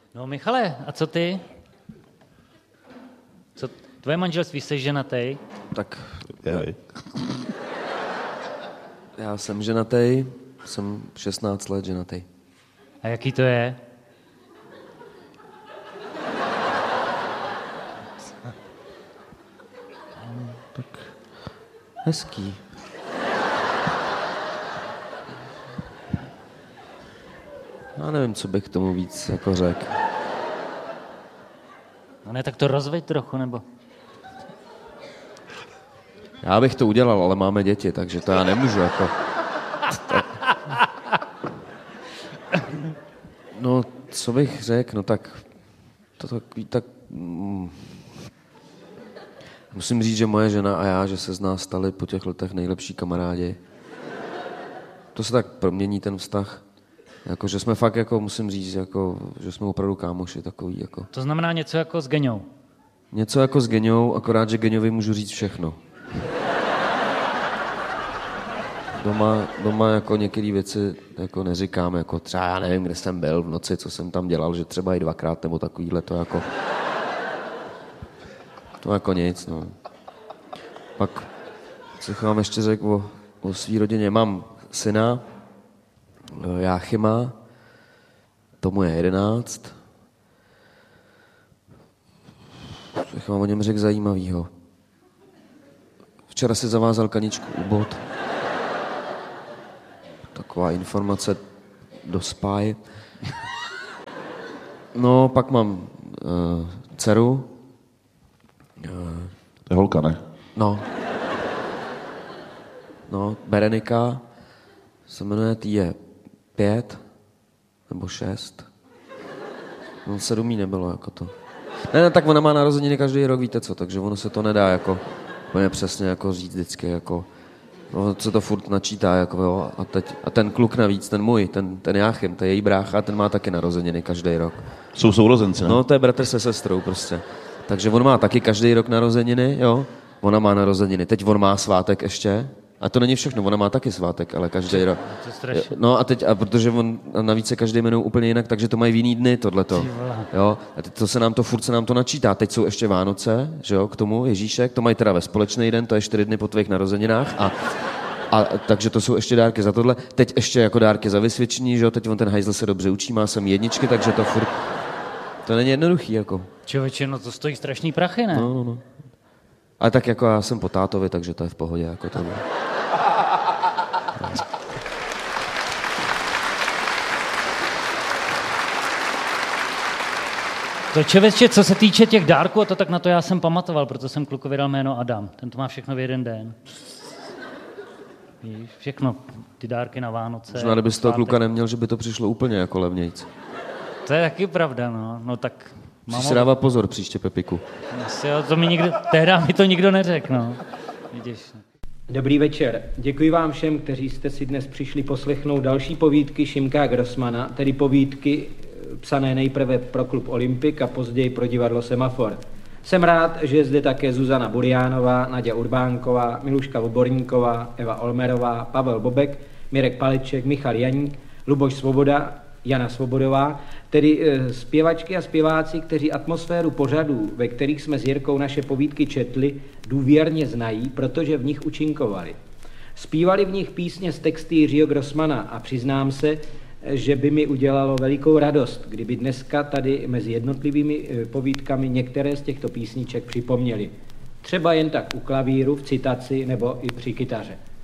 No Michale, a co ty? Co tvoje manželství, jsi ženatý? Tak já jsem ženatý, jsem 16 let ženatý. A jaký to je? Tak hezký. Já nevím, co bych k tomu víc jako řekl. No ne, tak to rozveď trochu, nebo? Já bych to udělal, ale máme děti, takže to já nemůžu jako... No, co bych řekl, no tak... Musím říct, že moje žena a já, že se z nás stali po těch letech nejlepší kamarádi. To se tak promění ten vztah. Jako, že jsme fakt, jako, musím říct, jako, že jsme opravdu kámoši takový. Jako. To znamená něco jako s Geňou. Něco jako s Geňou, akorát, že Geňovi můžu říct všechno. Doma jako některé věci jako neříkám, jako třeba já nevím, kde jsem byl v noci, co jsem tam dělal, že třeba i 2krát nebo takovýhle, to jako nic, no. Pak, co vám ještě řekl o svý rodině, mám syna, Jáchyma, tomu je 11. Co vám o něm řekl zajímavýho. Včera si zavázal kaničku u bod. Taková informace do spáje. No, pak mám dceru. To je holka, ne? No, Berenika se jmenuje, tý je 5 nebo 6. No, 7 jí nebylo, jako to. Ne, tak ona má narozeniny každý rok, víte co, takže ono se to nedá jako úplně přesně jako říct vždycky, jako no, se to furt načítá, jako jo, a ten kluk navíc, ten můj, ten Jáchym, to je její brácha, ten má taky narozeniny každý rok. Jsou sourozenci, ne? No, to je bratr se sestrou prostě. Takže on má taky každý rok narozeniny, jo, ona má narozeniny, teď on má svátek ještě, a to není všechno, ona má taky svátek, ale každý rok. No a teď, a protože on navíc se každý jmenuje úplně jinak, takže to mají v jiný dny, tohleto. Jo, a teď furt se nám to načítá. Teď jsou ještě Vánoce, že jo, k tomu Ježíšek, to mají teda ve společný den, to je 4 dny po tvých narozeninách a takže to jsou ještě dárky za tohle. Teď ještě jako dárky za vysvědčení, že jo, teď on ten hajzl se dobře učí, má sem 1, takže to furt, to není jednoduchý, jako. Člověče, no to stojí strašný prachy, ne? No. Ale tak jako já jsem po tátovi, takže to je v pohodě, jako to. To člověče, co se týče těch dárků, a to tak na to já jsem pamatoval, proto jsem klukovi dal jméno Adam. Ten to má všechno v jeden den. Víš, všechno, ty dárky na Vánoce. Možná, kdyby z toho kluka neměl, že by to přišlo úplně jako levnějc. To je taky pravda, no. No tak... Musíš si dávat pozor příště, Pepiku. Asi jo, tehdy mi to nikdo neřekl, no. Vidíš. Dobrý večer. Děkuji vám všem, kteří jste si dnes přišli poslechnout další povídky Šimka Grossmana, tedy povídky psané nejprve pro klub Olympik a později pro divadlo Semafor. Jsem rád, že je zde také Zuzana Buriánová, Naďa Urbánková, Miluška Voborníková, Eva Olmerová, Pavel Bobek, Mirek Paleček, Michal Janík, Luboš Svoboda, Jana Svobodová, tedy zpěvačky a zpěváci, kteří atmosféru pořadů, ve kterých jsme s Jirkou naše povídky četli, důvěrně znají, protože v nich účinkovali. Zpívali v nich písně z texty Jiřího Grossmana a přiznám se, že by mi udělalo velikou radost, kdyby dneska tady mezi jednotlivými povídkami některé z těchto písniček připomněli. Třeba jen tak u klavíru, v citaci nebo i při kytaře.